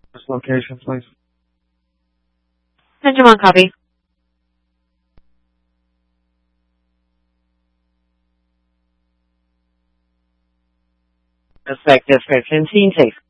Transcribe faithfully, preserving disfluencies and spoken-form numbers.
This location, please. Engine one, copy. Suspect description, scene safe.